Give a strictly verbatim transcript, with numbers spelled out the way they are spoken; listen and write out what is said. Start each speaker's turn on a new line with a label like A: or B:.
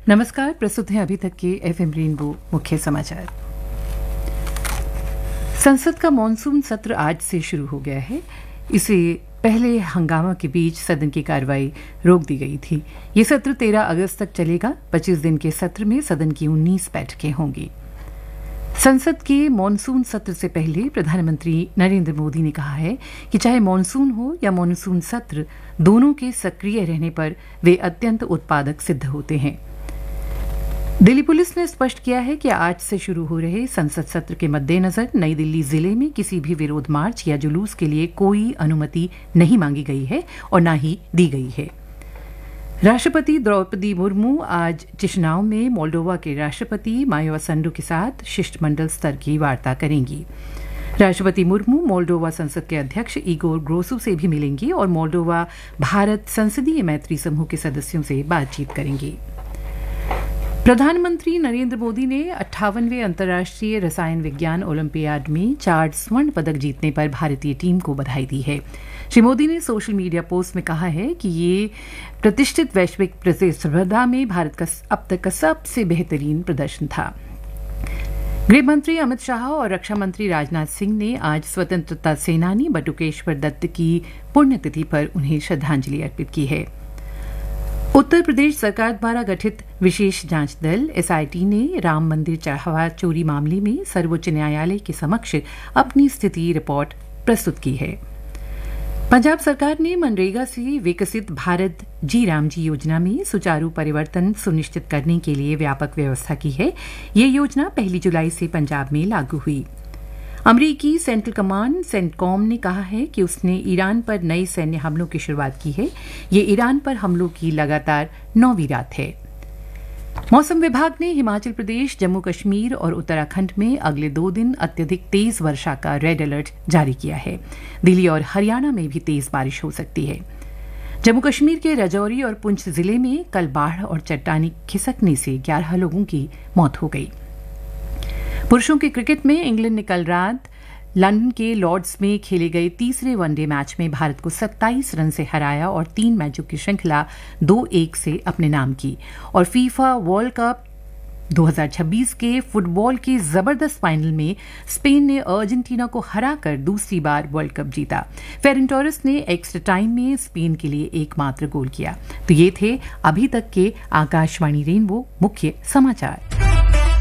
A: नमस्कार, प्रस्तुत हैं अभी तक के एफएम रेनबो मुख्य समाचार। संसद का मॉनसून सत्र आज से शुरू हो गया है। इसे पहले हंगामा के बीच सदन की कार्रवाई रोक दी गई थी। ये सत्र तेरह अगस्त तक चलेगा। पच्चीस दिन के सत्र में सदन की उन्नीस बैठकें होंगी। संसद के मॉनसून सत्र से पहले प्रधानमंत्री नरेंद्र मोदी ने कहा है कि चाहे मॉनसून हो या मॉनसून सत्र, दोनों के सक्रिय रहने पर वे अत्यंत उत्पादक सिद्ध होते हैं। दिल्ली पुलिस ने स्पष्ट किया है कि आज से शुरू हो रहे संसद सत्र के मद्देनजर नई दिल्ली जिले में किसी भी विरोध मार्च या जुलूस के लिए कोई अनुमति नहीं मांगी गई है और न ही दी गई है। राष्ट्रपति द्रौपदी मुर्मू आज चिशनाउ में मोल्डोवा के राष्ट्रपति मायोवा संडू के साथ शिष्टमंडल स्तर की वार्ता करेंगी। राष्ट्रपति मुर्मू मोल्डोवा संसद के अध्यक्ष इगोर ग्रोसू से भी मिलेंगी और मोल्डोवा भारत संसदीय मैत्री समूह के सदस्यों से बातचीत करेंगी। प्रधानमंत्री नरेंद्र मोदी ने अट्ठावनवें अंतर्राष्ट्रीय रसायन विज्ञान ओलंपियाड में चार स्वर्ण पदक जीतने पर भारतीय टीम को बधाई दी है। श्री मोदी ने सोशल मीडिया पोस्ट में कहा है कि ये प्रतिष्ठित वैश्विक प्रतिस्पर्धा में भारत का अब तक का सबसे बेहतरीन प्रदर्शन था। गृह मंत्री अमित शाह और रक्षा मंत्री राजनाथ सिंह ने आज स्वतंत्रता सेनानी बटुकेश्वर दत्त की पुण्यतिथि पर उन्हें श्रद्धांजलि अर्पित की है। उत्तर प्रदेश सरकार द्वारा गठित विशेष जांच दल एसआईटी ने राम मंदिर चढ़ावा चोरी मामले में सर्वोच्च न्यायालय के समक्ष अपनी स्थिति रिपोर्ट प्रस्तुत की है। पंजाब सरकार ने मनरेगा से विकसित भारत जी राम जी योजना में सुचारू परिवर्तन सुनिश्चित करने के लिए व्यापक व्यवस्था की है। ये योजना पहली जुलाई से पंजाब में लागू हुई। अमरीकी सेंट्रल कमांड सेंटकॉम ने कहा है कि उसने ईरान पर नए सैन्य हमलों की शुरुआत की है। ये ईरान पर हमलों की लगातार नौवीं रात है। मौसम विभाग ने हिमाचल प्रदेश, जम्मू कश्मीर और उत्तराखंड में अगले दो दिन अत्यधिक तेज वर्षा का रेड अलर्ट जारी किया है। दिल्ली और हरियाणा में भी तेज बारिश हो सकती है। जम्मू कश्मीर के राजौरी और पुंछ जिले में कल बाढ़ और चट्टानी खिसकने से ग्यारह लोगों की मौत हो गई। पुरुषों के क्रिकेट में इंग्लैंड ने कल रात लंदन के लॉर्ड्स में खेले गए तीसरे वनडे मैच में भारत को सत्ताईस रन से हराया और तीन मैचों की श्रृंखला दो एक से अपने नाम की और फीफा वर्ल्ड कप दो हज़ार छब्बीस के फुटबॉल के जबरदस्त फाइनल में स्पेन ने अर्जेंटीना को हराकर दूसरी बार वर्ल्ड कप जीता। फेरन टोरेस ने एक्स्ट्रा टाइम में स्पेन के लिए एकमात्र गोल किया। तो ये थे अभी तक के आकाशवाणी रेनबो मुख्य समाचार।